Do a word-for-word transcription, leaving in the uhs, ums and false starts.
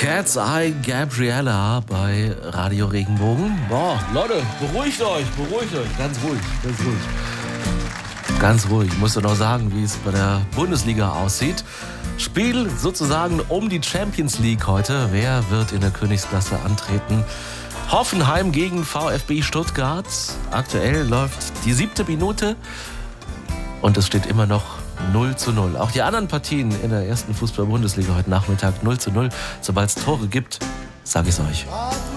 Cat's Eye Gabriella bei Radio Regenbogen. Boah, Leute, beruhigt euch, beruhigt euch. Ganz ruhig, ganz ruhig. Ganz ruhig. Ich muss ja noch sagen, wie es bei der Bundesliga aussieht. Spiel sozusagen um die Champions League heute. Wer wird in der Königsklasse antreten? Hoffenheim gegen VfB Stuttgart. Aktuell läuft die siebte Minute und es steht immer noch null zu null. Auch die anderen Partien in der ersten Fußball-Bundesliga heute Nachmittag null zu null. Sobald es Tore gibt, sage ich es euch.